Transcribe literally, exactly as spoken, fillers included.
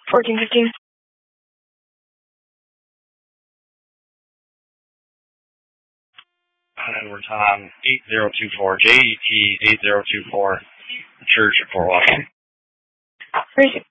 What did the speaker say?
fourteen fifteen. Edward Tom, eight zero two four, J E T eight zero two four, Church at Fort Washington. Great.